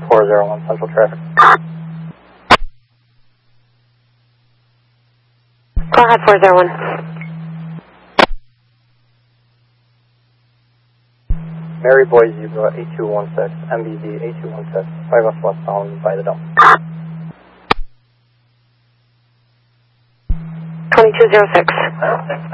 401 Central Traffic. Go ahead, 401. Mary Boy Zebra 8216, MBZ 8216, 5 us westbound by the Dome. 2206.